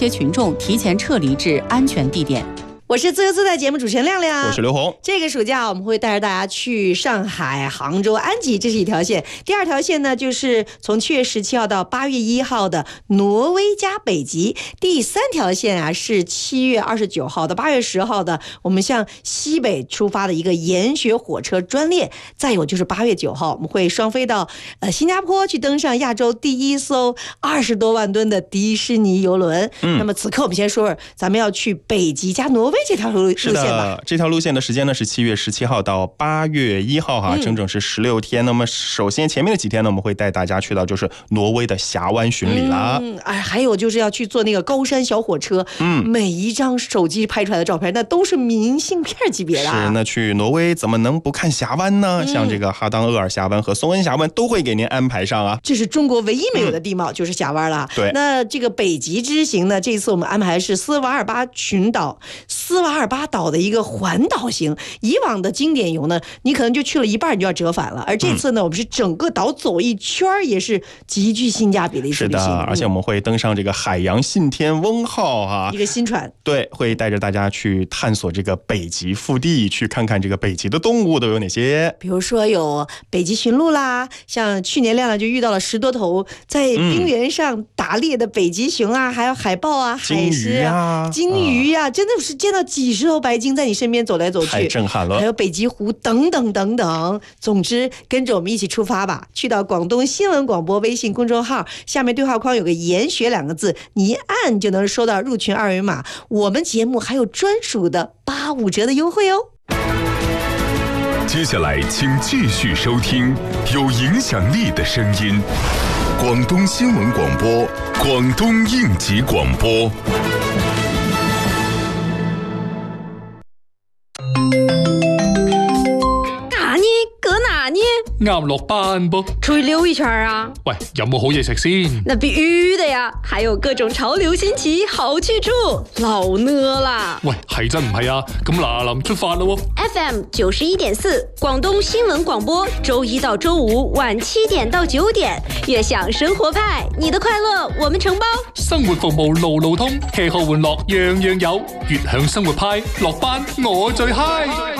些群众提前撤离至安全地点。 我是自由自在节目主持人亮亮， 我是刘红。 这个暑假我们会带着大家去上海、杭州、安吉，这是一条线。第二条线呢，就是从7月17号到8月1号的挪威加北极。第三条线啊，是7月29号到8月10号的我们向西北出发的一个研学火车专列。再有就是8月9号，我们会双飞到新加坡去登上亚洲第一艘20多万吨的迪士尼邮轮。那么此刻我们先说说咱们要去北极加挪威这条路线吧。 是的，这条路线的时间呢是7月17号到8月1号哈，整整是16天。那么首先前面的几天呢，我们会带大家去到就是挪威的峡湾巡礼啦。 还有就是要去坐那个高山小火车。每一张手机拍出来的照片，那都是明信片级别的。 是，那去挪威怎么能不看峡湾呢？像这个哈当厄尔峡湾和松恩峡湾都会给您安排上啊。 这是中国唯一没有的地貌，就是峡湾了。 对， 那这个北极之行呢，这次我们安排的是斯瓦尔巴群岛。斯瓦尔巴岛的一个环岛行，以往的经典游呢，你可能就去了一半你就要折返了，而这次呢，我们是整个岛走一圈，也是极具性价比的一次旅行。 是的，而且我们会登上这个海洋信天翁号哈， 一个新船。 对，会带着大家去探索这个北极腹地，去看看这个北极的动物都有哪些。 比如说有北极驯鹿啦，像去年亮亮就遇到了10多头在冰原上打猎的北极熊啊，还有海豹啊、海狮啊、金鱼啊，真的是见到几十头白鲸在你身边走来走去， 太震撼了。 还有北极狐等等等等。总之跟着我们一起出发吧，去到广东新闻广播微信公众号，下面对话框有个研学2个字，你一按就能收到入群2维码，我们节目还有专属的85折的优惠哦。 接下来请继续收听有影响力的声音，广东新闻广播，广东应急广播。 啱落班噃， 出去溜一圈啊！ 喂，有冇好嘢食先？ 那必须的呀，还有各种潮流新奇好去处，老呢啦！ 喂，係真唔係啊？咁嗱臨出發啦喎 ！FM 91.4，廣東新聞廣播，周一到周五晚7點到9點，悅享生活派，你的快樂我們承包。 生活服務路路通，吃喝玩樂樣樣有，悅享生活派，落班我最嗨。